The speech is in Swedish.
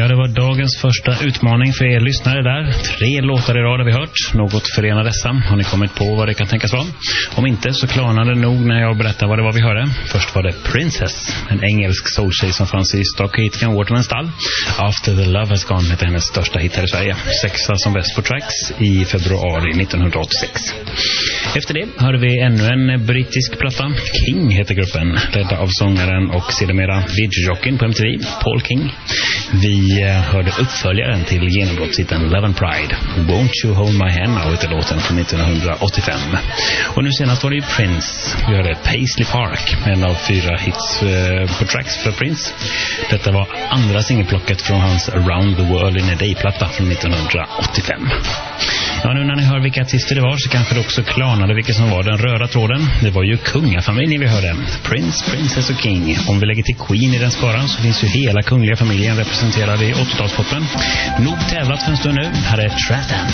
Ja, det var dagens första utmaning för er lyssnare där. 3 låtar i rad har vi hört. Något förenar dessa. Har ni kommit på vad det kan tänkas vara? Om inte så klarnar det nog när jag berättar vad det var vi hörde. Först var det Princess, en engelsk soultjej som fanns i Stock Aitken Waterman stall. After the Love Has Gone heter hennes största hit här i Sverige. 6 som bäst på tracks i februari 1986. Efter det hörde vi ännu en brittisk platta. King heter gruppen, ledda av sångaren och sedermera videojockeyn på MTV, Paul King. Vi hörde uppföljaren till genombrottshitten Love and Pride, Won't You Hold My Hand Now, heter låten från 1985. Och nu senast var det ju Prince. Vi hörde Paisley Park, en av 4 hits på tracks för Prince. Detta var andra singelplocket från hans Around the World in a Day-platta från 1985. Ja, nu när ni hör vilka artister det var så kanske det också klarnade vilka som var den röda tråden. Det var ju kungafamiljen vi hörde. Prince, Princess och King. Om vi lägger till Queen i den skaran så finns ju hela kungliga familjen representerad i 80-talspoppen. Nog tävlat för en stund nu. Här är Trap Dance.